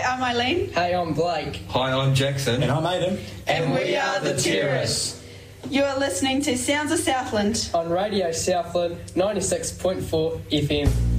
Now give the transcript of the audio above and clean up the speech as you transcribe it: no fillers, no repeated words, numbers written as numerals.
I'm Eileen. Hey, I'm Blake. Hi, I'm Jackson. And I'm Aidan. And we are the Terrorists. You are listening to Sounds of Southland On Radio Southland 96.4 FM.